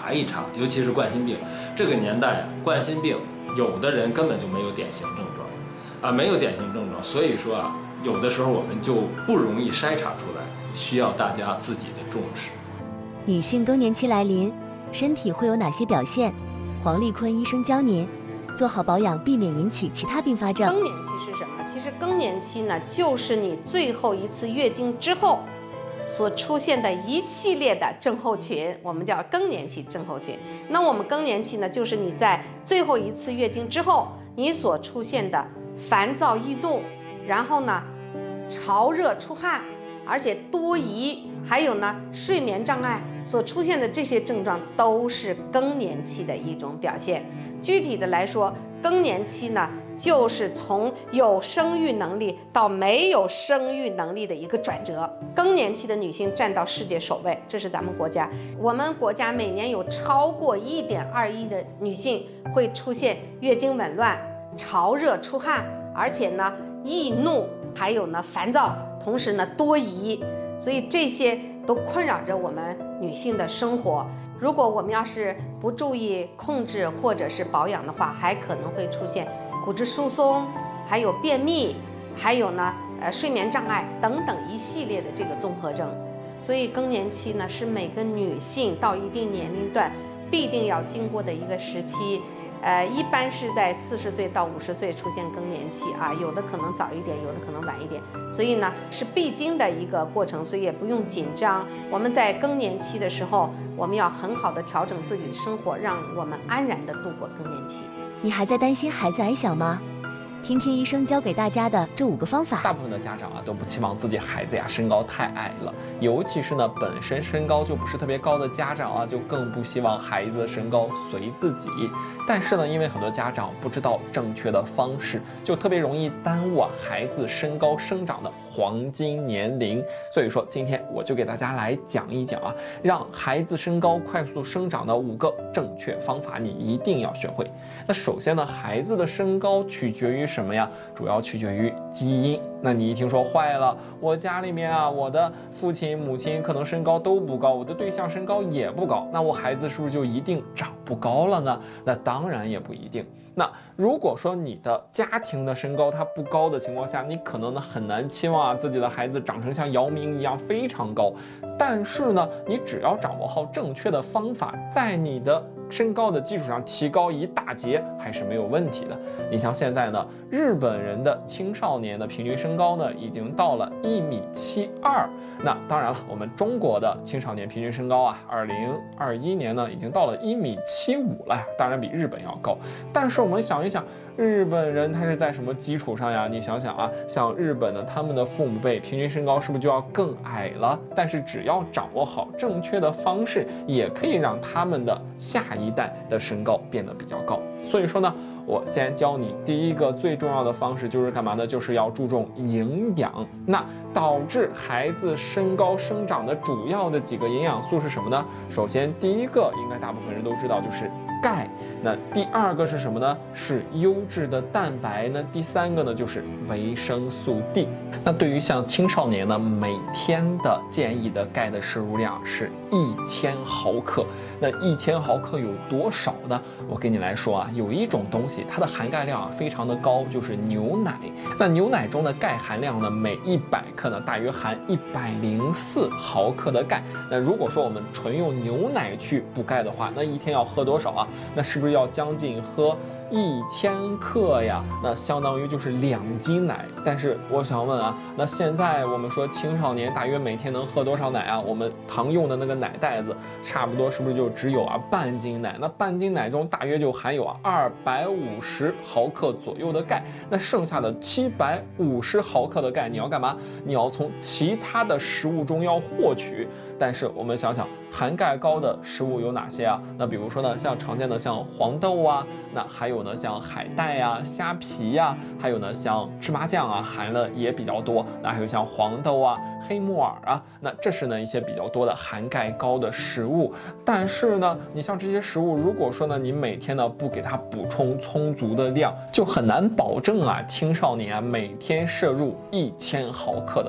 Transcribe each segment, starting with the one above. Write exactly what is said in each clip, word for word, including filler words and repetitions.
查一查，尤其是冠心病。这个年代啊，冠心病有的人根本就没有典型症状，啊，没有典型症状，所以说啊，有的时候我们就不容易筛查出来，需要大家自己的重视。 女性更年期来临，身体会有哪些表现？黄丽坤医生教您做好保养，避免引起其他并发症。 更年期是什么？其实更年期呢，就是你最后一次月经之后所出现的一系列的症候群，我们叫更年期症候群。那我们更年期呢，就是你在最后一次月经之后，你所出现的烦躁易怒，然后呢，潮热出汗，而且多疑，还有呢睡眠障碍所出现的这些症状，都是更年期的一种表现。具体的来说，更年期呢，就是从有生育能力到没有生育能力的一个转折。更年期的女性占到世界首位，这是咱们国家。我们国家每年有超过一点二亿的女性会出现月经紊乱、潮热出汗，而且呢易怒，还有呢烦躁，同时呢多疑，所以这些都困扰着我们女性的生活。如果我们要是不注意控制或者是保养的话，还可能会出现骨质疏松，还有便秘，还有呢呃睡眠障碍等等一系列的这个综合症。所以更年期呢是每个女性到一定年龄段必定要经过的一个时期。呃，一般是在四十岁到五十岁出现更年期啊，有的可能早一点，有的可能晚一点，所以呢是必经的一个过程，所以也不用紧张。我们在更年期的时候，我们要很好的调整自己的生活，让我们安然的度过更年期。 你还在担心孩子矮小吗？听听医生教给大家的这五个方法。 大部分的家长啊都不期望自己孩子呀身高太矮了，尤其是呢本身身高就不是特别高的家长啊，就更不希望孩子的身高随自己。但是呢，因为很多家长不知道正确的方式，就特别容易耽误啊孩子身高生长的黄金年龄。所以说今天我就给大家来讲一讲啊，让孩子身高快速生长的五个正确方法，你一定要学会。那首先呢，孩子的身高取决于什么呀？主要取决于基因。那你一听说坏了，我家里面啊，我的父亲母亲可能身高都不高，我的对象身高也不高，那我孩子是不是就一定长不高了呢？那当然也不一定。那如果说你的家庭的身高它不高的情况下，你可能呢很难期望啊自己的孩子长成像姚明一样非常高。但是呢，你只要掌握好正确的方法，在你的身高的基础上提高一大截还是没有问题的。你像现在呢，日本人的青少年的平均身高呢已经到了一米七二。那当然了，我们中国的青少年平均身高啊，二零二一年呢已经到了一米七五了呀，当然比日本要高。但是我们想一想，日本人他是在什么基础上呀？你想想啊，像日本呢，他们的父母辈平均身高是不是就要更矮了？但是只要掌握好正确的方式，也可以让他们的下一代的身高变得比较高。所以说呢，我先教你第一个最重要的方式就是干嘛呢？就是要注重营养。那导致孩子身高生长的主要的几个营养素是什么呢？首先第一个应该大部分人都知道，就是钙。那第二个是什么呢？是优质的蛋白。那第三个呢，就是维生素 D。那对于像青少年呢，每天的建议的钙的摄入量是一千毫克。那一千毫克有多少呢？我跟你来说啊，有一种东西它的含钙量啊非常的高，就是牛奶。那牛奶中的钙含量呢，每一百克呢大约含一百零四毫克的钙。那如果说我们纯用牛奶去补钙的话，那一天要喝多少啊？那是不是要将近喝一千克呀？那相当于就是两斤奶。但是我想问啊，那现在我们说青少年大约每天能喝多少奶啊？我们常用的那个奶袋子差不多是不是就只有啊半斤奶？那半斤奶中大约就含有啊二百五十毫克左右的钙。那剩下的七百五十毫克的钙你要干嘛？你要从其他的食物中要获取。但是我们想想，含钙高的食物有哪些啊？那比如说呢，像常见的像黄豆啊，那还有呢像海带呀、虾皮呀，还有呢像芝麻酱啊，含了也比较多。那还有像黄豆啊、黑木耳啊，那这是呢一些比较多的含钙高的食物。但是呢，你像这些食物，如果说呢你每天呢不给它补充充足的量，就很难保证啊青少年啊每天摄入一千毫克的钙。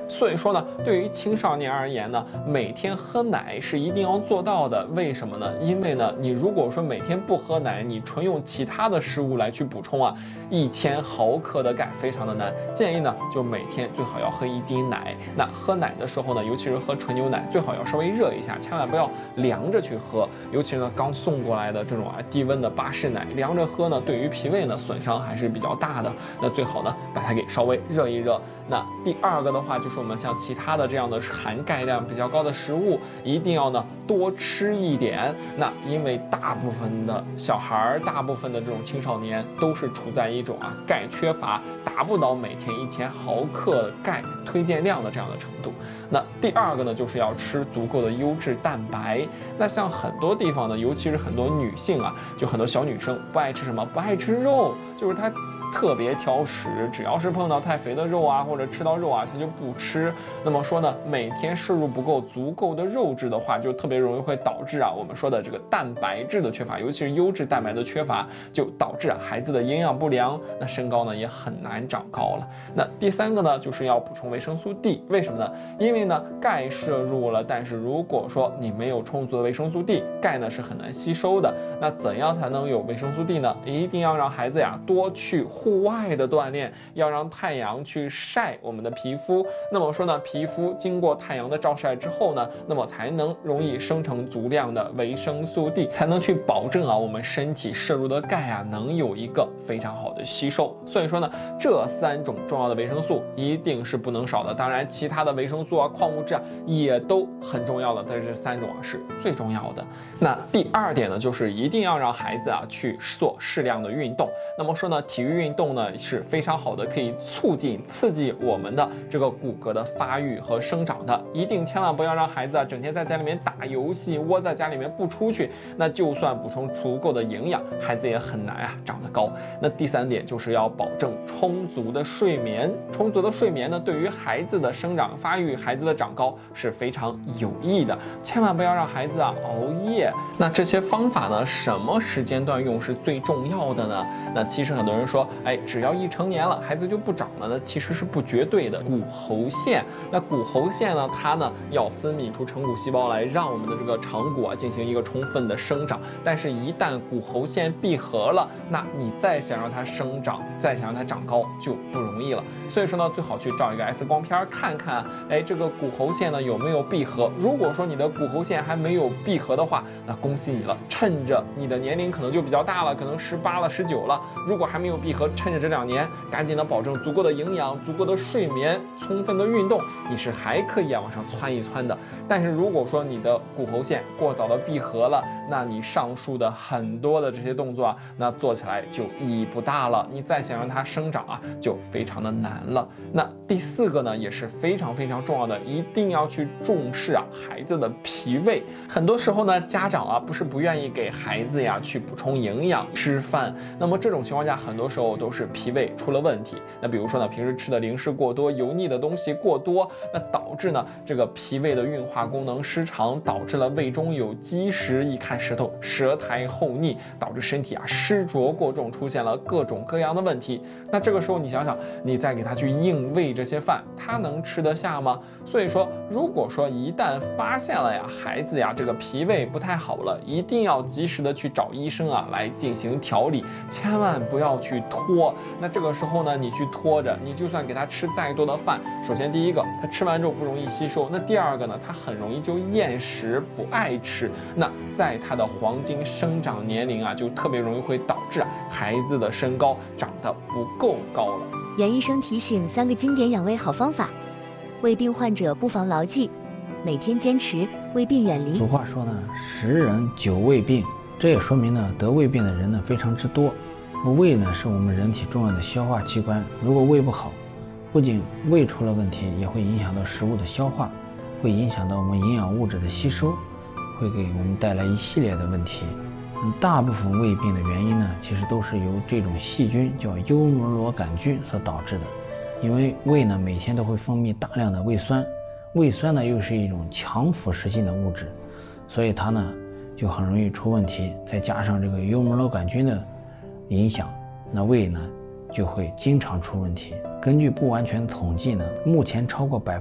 所以说呢，对于青少年而言呢，每天喝奶是一定要做到的。为什么呢？因为呢，你如果说每天不喝奶，你纯用其他的食物来去补充啊，一千毫克的钙非常的难。建议呢，就每天最好要喝一斤奶。那喝奶的时候呢，尤其是喝纯牛奶，最好要稍微热一下，千万不要凉着去喝。尤其是呢，刚送过来的这种啊低温的巴氏奶，凉着喝呢，对于脾胃呢损伤还是比较大的。那最好呢，把它给稍微热一热。那第二个的话，就是我们像其他的这样的含钙量比较高的食物，一定要呢多吃一点。那因为大部分的小孩，大部分的这种青少年都是处在一种啊钙缺乏，达不到每天一千毫克钙推荐量的这样的程度。那第二个呢，就是要吃足够的优质蛋白。那像很多地方呢，尤其是很多女性啊，就很多小女生不爱吃什么，不爱吃肉，就是她特别挑食，只要是碰到太肥的肉啊，或者吃到肉啊，她就不吃。那么说呢，每天摄入不够足够的肉质的话，就特别容易会导致啊我们说的这个蛋白质的缺乏，尤其是优质蛋白的缺乏，就导致啊孩子的营养不良，那身高呢也很难长高了。那第三个呢，就是要补充维生素 D。 为什么呢？因为呢钙摄入了，但是如果说你没有充足的维生素 D， 钙呢是很难吸收的。那怎样才能有维生素 D 呢？一定要让孩子呀多去户外的锻炼，要让太阳去晒我们的皮肤。那么说呢，皮肤经过太阳的照晒之后呢，那么才能容易生成足量的维生素 D， 才能去保证啊我们身体摄入的钙啊能有一个非常好的吸收。所以说呢，这三种重要的维生素一定是不能少的。当然，其他的维生素啊、矿物质啊也都很重要的，但是这三种啊是最重要的。那第二点呢，就是一定要让孩子啊去做适量的运动。那么说呢，体育运动呢是非常好的，可以促进刺激我们的这个骨骼的发育和生长的。一定千万不要让孩子啊整天在家里面打游戏，窝在家里面不出去。那就算补充足够的营养，孩子也很难啊长得高。那第三点就是要保证充足的睡眠。充足的睡眠呢，对于孩子的生长发育、孩子的长高是非常有益的。千万不要让孩子啊熬夜。那这些方法呢，什么时间段用是最重要的呢？那其实很多人说，哎，只要一成年了，孩子就不长了呢，其实是不绝对的。骨骺腺，那骨骺腺呢，它呢要分泌出成骨细胞来，让我们的这个长骨啊进行一个充分的生长。但是，一旦骨骺腺闭合了，那你再想让它生长，再想让它长高就不容易了。所以说呢，最好去照一个 X 光片看看，哎，这个骨骺腺呢有没有闭合。如果说你的骨骺腺还没有闭合的话，那恭喜你了，趁着你的年龄可能就比较大了，可能十八了、十九了。如果还没有闭合，趁着这两年，赶紧的保证足够的营养、足够的睡眠、充分的运动，你是还可以啊往上窜一窜的。但是如果说你的骨骺腺过早的闭合了，那你上述的很多的这些动作啊，那做起来就意义不大了。你再想让它生长啊，就非常的难了。那第四个呢，也是非常非常重要的，一定要去重视啊孩子的脾胃。很多时候呢，家长啊不是不愿意给孩子呀去补充营养吃饭，那么这种情况下，很多时候都是脾胃出了问题。那比如说呢，平时吃的零食过多，油腻的东西过多，那导致呢这个脾胃的运化功能失常，导致了胃中有积食，一看石头，舌苔厚腻，导致身体啊湿浊过重，出现了各种各样的问题。那这个时候你想想，你再给他去硬喂这些饭，他能吃得下吗？所以说，如果说一旦发现了呀，孩子呀这个脾胃不太好了，一定要及时的去找医生啊来进行调理，千万不要去拖。那这个时候呢，你去拖着，你就算给他吃再多的饭，首先第一个，他吃完之后不容易吸收；那第二个呢，他很容易就厌食，不爱吃。那在他的黄金生长年龄啊，就特别容易会导致啊孩子的身高长得不够高了。 袁医生提醒三个经典养胃好方法，胃病患者不妨牢记，每天坚持，胃病远离。 俗话说呢，十人九胃病，这也说明呢，得胃病的人呢非常之多。胃呢是我们人体重要的消化器官，如果胃不好，不仅胃出了问题，也会影响到食物的消化，会影响到我们营养物质的吸收，会给我们带来一系列的问题。大部分胃病的原因呢，其实都是由这种细菌叫幽门螺杆菌所导致的。因为胃呢每天都会分泌大量的胃酸，胃酸呢又是一种强腐蚀性的物质，所以它呢就很容易出问题。再加上这个幽门螺杆菌的影响，那胃呢就会经常出问题。根据不完全统计呢，目前超过百分